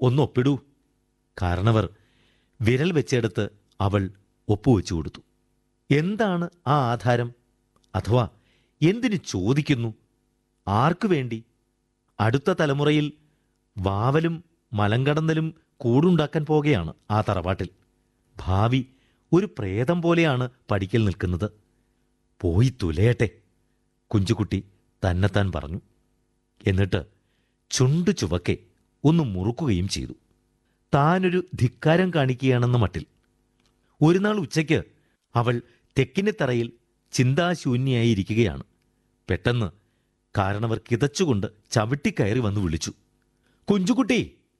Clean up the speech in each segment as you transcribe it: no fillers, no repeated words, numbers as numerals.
ഒന്നൊപ്പിടൂ. കാരണവർ വിരൽ വെച്ചെടുത്ത് അവൾ ഒപ്പുവെച്ചു കൊടുത്തു. എന്താണ് ആ ആധാരം? അഥവാ എന്തിനു ചോദിക്കുന്നു? ആർക്കു വേണ്ടി? അടുത്ത തലമുറയിൽ വാവലും മലങ്കടന്നലും കൂടുണ്ടാക്കാൻ പോകുകയാണ് ആ തറവാട്ടിൽ. ഭാവി ഒരു പ്രേതം പോലെയാണ് പടിക്കൽ നിൽക്കുന്നത്. പോയി തുലയട്ടെ, കുഞ്ചുകുട്ടി തന്നെത്താൻ പറഞ്ഞു. എന്നിട്ട് ചുണ്ടു ചുവക്കെ ഒന്ന് മുറുക്കുകയും ചെയ്തു. താനൊരു ധിക്കാരം കാണിക്കുകയാണെന്ന മട്ടിൽ. ഒരു നാൾ ഉച്ചയ്ക്ക് അവൾ തെക്കിനെത്തറയിൽ ചിന്താശൂന്യായിരിക്കുകയാണ്. പെട്ടെന്ന് കാരണവർ കിതച്ചുകൊണ്ട് ചവിട്ടിക്കയറി വന്ന് വിളിച്ചു, കുഞ്ചുകുട്ടി.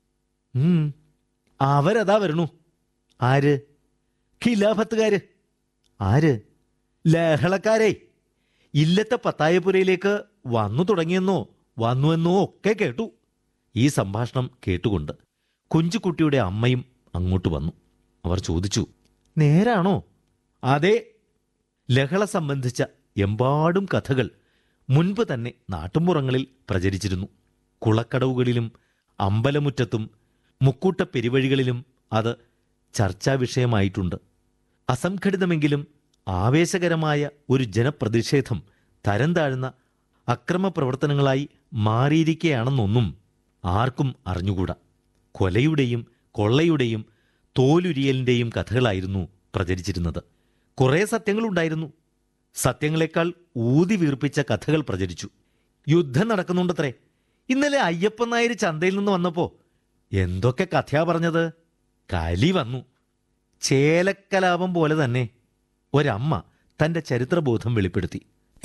അവരതാ വരണു. ആര്? ഖിലാഫത്തുകാര്. ആര്? ലഹളക്കാരെ. ഇല്ലത്തെ പത്തായപ്പുരയിലേക്ക് വന്നു തുടങ്ങിയെന്നോ വന്നുവെന്നോ ഒക്കെ കേട്ടു. ഈ സംഭാഷണം കേട്ടുകൊണ്ട് കുഞ്ചുകുട്ടിയുടെ അമ്മയും അങ്ങോട്ട് വന്നു. അവർ ചോദിച്ചു, നേരാണോ? അതെ. ലഹള സംബന്ധിച്ച എമ്പാടും കഥകൾ മുൻപ് തന്നെ നാട്ടുമ്പുറങ്ങളിൽ പ്രചരിച്ചിരുന്നു. കുളക്കടവുകളിലും അമ്പലമുറ്റത്തും മുക്കൂട്ട പെരുവഴികളിലും അത് ചർച്ചാ വിഷയമായിട്ടുണ്ട്. അസംഘടിതമെങ്കിലും ആവേശകരമായ ഒരു ജനപ്രതിഷേധം തരം താഴ്ന്ന അക്രമപ്രവർത്തനങ്ങളായി മാറിയിരിക്കുകയാണെന്നൊന്നും ആർക്കും അറിഞ്ഞുകൂടാ. കൊലയുടെയും കൊള്ളയുടെയും തോലുരിയലിൻ്റെയും കഥകളായിരുന്നു പ്രചരിച്ചിരുന്നത്. കുറേ സത്യങ്ങളുണ്ടായിരുന്നു. സത്യങ്ങളെക്കാൾ ഊതി വീർപ്പിച്ച കഥകൾ പ്രചരിച്ചു. യുദ്ധം നടക്കുന്നുണ്ടത്രേ. ഇന്നലെ അയ്യപ്പൻ നായർ ചന്തയിൽ നിന്ന് വന്നപ്പോ എന്തൊക്കെ കഥയാ പറഞ്ഞത്. കലി വന്നു. ചേലക്കലാപം പോലെ തന്നെ ഒരമ്മ തന്റെ ചരിത്രബോധം വെളിപ്പെടുത്തി.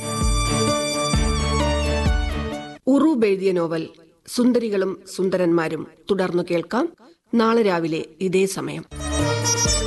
ഉറൂബ് എഴുതിയ നോവൽ സുന്ദരികളും സുന്ദരന്മാരും തുടർന്നു കേൾക്കാം നാളെ രാവിലെ ഇതേ സമയം.